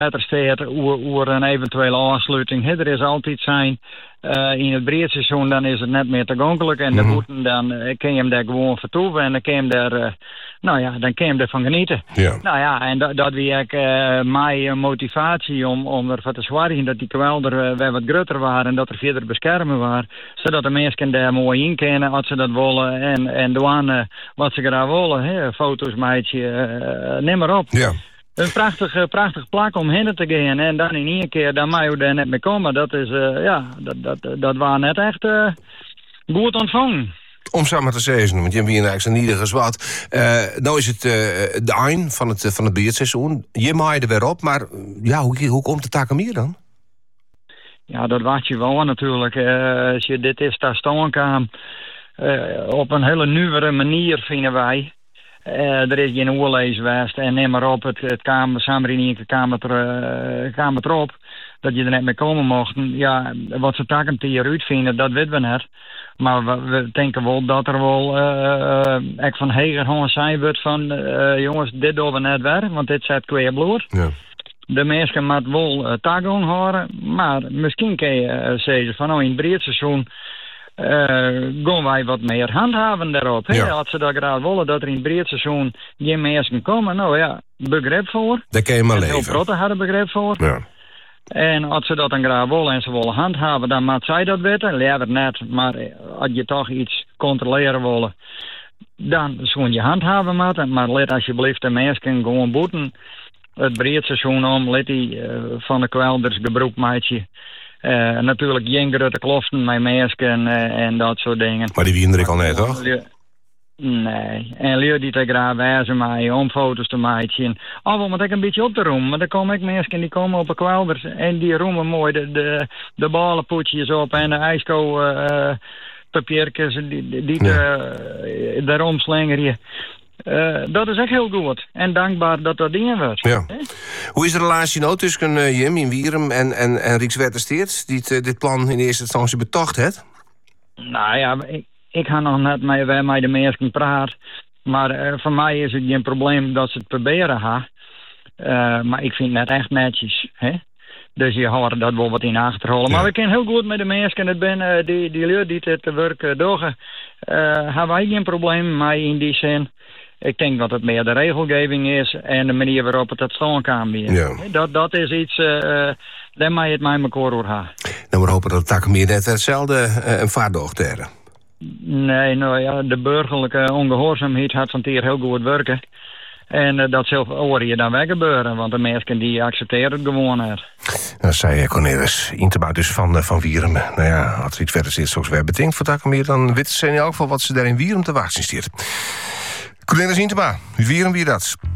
staat over een eventuele aansluiting. Er is altijd zijn. In het breedseizoen dan is het net meer toegankelijk. En de boeten, dan kun je hem daar gewoon vertoeven. En dan kun je hem daar, dan kun je hem ervan genieten. Ja. Nou ja, en dat wie ik mijn motivatie om ervoor te zorgen dat die kwelder weer wat groter waren. En dat er verder beschermen waren. Zodat de mensen daar mooi in kennen als ze dat willen. En doen wat ze graag willen. Hè? Foto's, meidje, neem maar op. Ja. Een prachtig plak om heen te gaan. En dan in één keer, dan mag je daar net mee komen. Dat is, dat was net echt goed ontvangen. Om zo maar te zeggen, want je hebt hier eigenlijk een ieder zwart. Nou is het de eind van het beerdseizoen. Je maait er weer op, maar ja, hoe komt het Takamir dan? Ja, dat wacht je wel natuurlijk. Als je dit is daar staan kan, op een hele nieuwere manier vinden wij. Er is geen oorlees geweest en neem maar op, het kamer, samen in één kamer erop, dat je er net mee komen mocht. Ja, wat ze takken hieruit vinden, dat weten we net. Maar we denken wel dat er wel echt van Heger gewoon zijn wordt van jongens, dit doen we net weer, want dit zet kweerbloed. Ja. De mensen moeten wel takken horen, maar misschien kun je zeggen van in het breedseizoen gaan wij wat meer handhaven daarop. Ja. Als ze dat graag willen, dat er in het breedseizoen geen mensen komen, nou ja, begrip voor. Daar kun je maar Heel leven. protten hadden begrip voor. Ja. En als ze dat dan graag willen en ze willen handhaven, dan moet zij dat weten. Liever net, maar als je toch iets controleren willen, dan zo'n je handhaven moeten. Maar let alsjeblieft de mensen gewoon boeten het breedseizoen om. Let die van de kwelders gebruik maatje. Natuurlijk geen grote kloften met mensen en dat soort dingen. Maar die wieren ik al net, toch? Nee. En leer die te graag wijzen mij om foto's te maken. Al moet ik een beetje op te roemen. Maar dan komen ik mensen die komen op de kwelders en die roemen mooi de ballenpoetjes op en de ijsko papiertjes die daarom slingeren. Dat is echt heel goed. En dankbaar dat dat dingen wordt. Ja. Hoe is de relatie nou tussen Jim in Wierum en Rieks Wettersteert, die dit plan in eerste instantie betocht heeft? Nou ja, ik ga nog net met de mensen praten. Maar voor mij is het geen probleem dat ze het proberen gaan. Maar ik vind het net echt netjes. Hè? Dus je hoort dat wel wat in achterholen. Ja. Maar we kunnen heel goed met de mensen. Het ben die lui die het werk doen. Hebben wij geen probleem mee in die zin. Ik denk dat het meer de regelgeving is en de manier waarop het tot stand kan weer. Ja. Dat is iets, daar mag je het met elkaar over gaan. Nou, we hopen dat het Takamir net hetzelfde een vaardocht hebben. Nee, nou ja, de burgerlijke ongehoorzaamheid had van hier heel goed werken. En dat zal hoor je dan weggebeuren, want de mensen die accepteren het gewoon net. Dat zei Cornelis Intema dus van Wierum. Nou ja, als er iets verder zit, zoals wij bedenkt voor Takamir, dan weten ze in elk geval wat ze daar in Wierum te wachten stiert. Cornelis Intema, Wierum wie dat?